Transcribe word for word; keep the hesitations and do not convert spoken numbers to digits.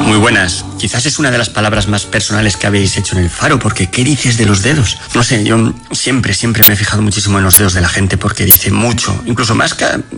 Muy buenas. Quizás es una de las palabras más personales que habéis hecho en El Faro, porque ¿qué dices de los dedos? No sé, yo siempre, siempre me he fijado muchísimo en los dedos de la gente porque dice mucho, incluso más que